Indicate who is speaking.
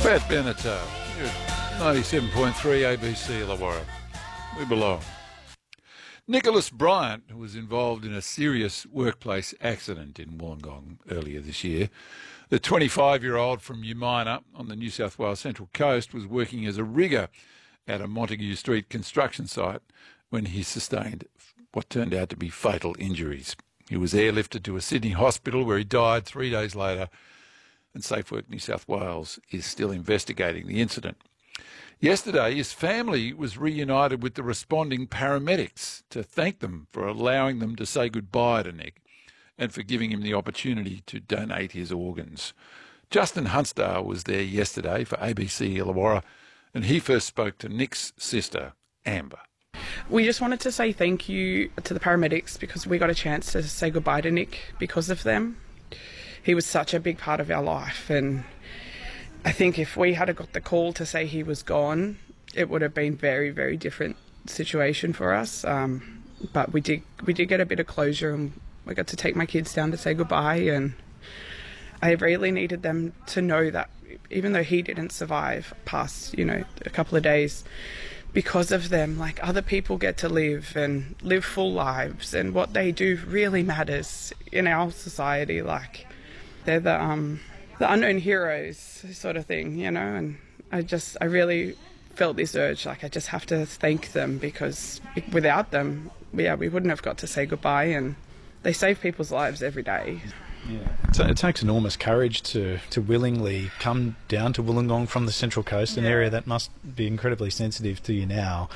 Speaker 1: Pat Benatar, 97.3 ABC Illawarra. We belong. Nicholas Bryant was involved in a serious workplace accident in Wollongong earlier this year. The 25-year-old from Umina on the New South Wales Central Coast was working as a rigger at a Montague Street construction site when he sustained what turned out to be fatal injuries. He was airlifted to a Sydney hospital where he died 3 days later, and SafeWork New South Wales is still investigating the incident. Yesterday, his family was reunited with the responding paramedics to thank them for allowing them to say goodbye to Nick and for giving him the opportunity to donate his organs. Justin Huntsdale was there yesterday for ABC Illawarra, and he first spoke to Nick's sister, Amber.
Speaker 2: We just wanted to say thank you to the paramedics because we got a chance to say goodbye to Nick because of them. He was such a big part of our life, and I think if we had got the call to say he was gone, it would have been very, very different situation for us. But we did get a bit of closure, and we got to take my kids down to say goodbye, and I really needed them to know that even though he didn't survive past, a couple of days, because of them, like, other people get to live and live full lives, and what they do really matters in our society. Like, they're the unknown heroes sort of thing, and I really felt this urge, like, I just have to thank them, because without them, we wouldn't have got to say goodbye, and they save people's lives every day.
Speaker 3: Yeah, it takes enormous courage to willingly come down to Wollongong from the Central Coast, an area that must be incredibly sensitive to you now,